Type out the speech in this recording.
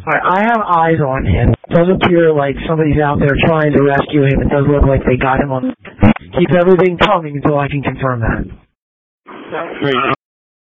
Alright, I have eyes on him. It does appear like somebody's out there trying to rescue him. It does look like they got him on. Keep everything coming until I can confirm that. Great.